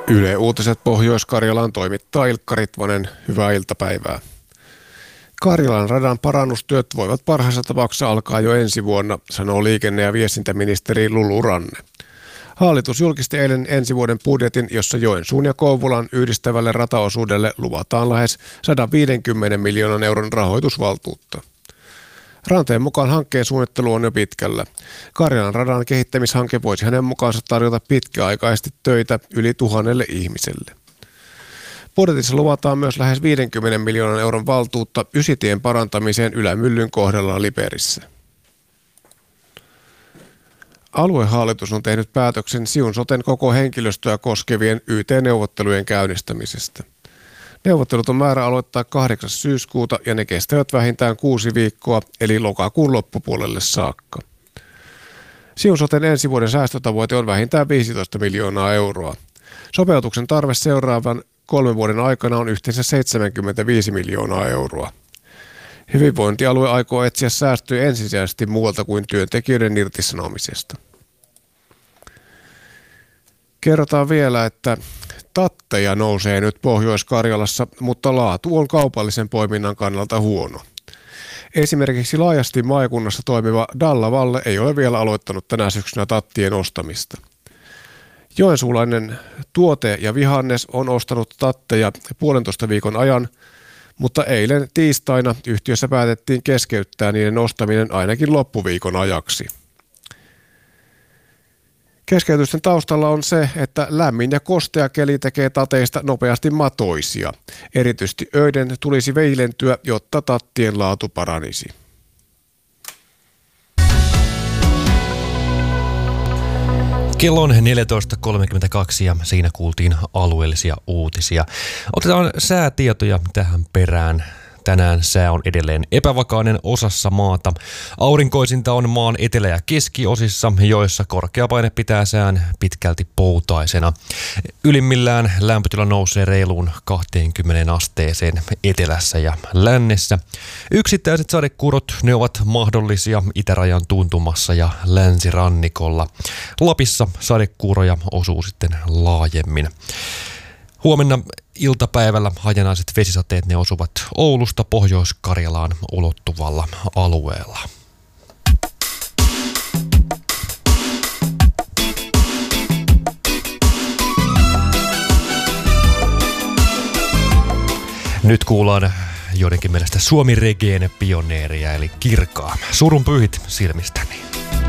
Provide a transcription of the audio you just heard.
Yle Uutiset Pohjois-Karjalaan toimittaa Ilkka Ritvonen. Hyvää iltapäivää. Karjalan radan parannustyöt voivat parhaassa tapauksessa alkaa jo ensi vuonna, sanoo liikenne- ja viestintäministeri Lulu Ranne. Hallitus julkisti eilen ensi vuoden budjetin, jossa Joensuun ja Kouvolan yhdistävälle rataosuudelle luvataan lähes 150 miljoonan euron rahoitusvaltuutta. Ranteen mukaan hankkeen suunnittelu on jo pitkällä. Karjalan radan kehittämishanke voisi hänen mukaansa tarjota pitkäaikaisesti töitä yli 1000 ihmiselle. Budjetissa luvataan myös lähes 50 miljoonan euron valtuutta Ysitien parantamiseen Ylämyllyn kohdalla Liperissä. Aluehallitus on tehnyt päätöksen Siun soten koko henkilöstöä koskevien YT-neuvottelujen käynnistämisestä. Neuvottelut on määrä aloittaa 8. syyskuuta ja ne kestävät vähintään 6 viikkoa, eli lokakuun loppupuolelle saakka. Siun soten ensi vuoden säästötavoite on vähintään 15 miljoonaa euroa. Sopeutuksen tarve seuraavan 3 vuoden aikana on yhteensä 75 miljoonaa euroa. Hyvinvointialue aikoo etsiä säästöjä ensisijaisesti muualta kuin työntekijöiden irtisanomisesta. Kerrotaan vielä, että tatteja nousee nyt Pohjois-Karjalassa, mutta laatu on kaupallisen poiminnan kannalta huono. Esimerkiksi laajasti maakunnassa toimiva Dalla Valle ei ole vielä aloittanut tänä syksynä tattien ostamista. Joensuulainen Tuote ja Vihannes on ostanut tatteja 1,5 viikon ajan, mutta eilen tiistaina yhtiössä päätettiin keskeyttää niiden ostaminen ainakin loppuviikon ajaksi. Keskeytysten taustalla on se, että lämmin ja kostea keli tekee tateista nopeasti matoisia. Erityisesti öiden tulisi veilentyä, jotta tattien laatu paranisi. Kello on 14.32 ja siinä kuultiin alueellisia uutisia. Otetaan säätietoja tähän perään. Tänään sää on edelleen epävakainen osassa maata. Aurinkoisinta on maan etelä- ja keskiosissa, joissa korkeapaine pitää sään pitkälti poutaisena. Ylimmillään lämpötila nousee reiluun 20 asteeseen etelässä ja lännessä. Yksittäiset sadekuurot, ne ovat mahdollisia itärajan tuntumassa ja länsirannikolla. Lapissa sadekuuroja osuu sitten laajemmin. Huomenna iltapäivällä hajanaiset vesisateet ne osuvat Oulusta Pohjois-Karjalaan ulottuvalla alueella. Nyt kuullaan joidenkin mielestä Suomi-regeen pioneeria eli Kirkaa. Surun pyyhit silmistäni.